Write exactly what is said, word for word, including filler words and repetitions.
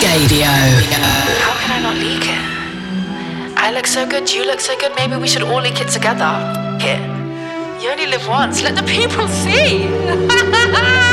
Radio. How can I not leak it? I look so good, you look so good, maybe we should all leak it together. Here. You only live once, let the people see.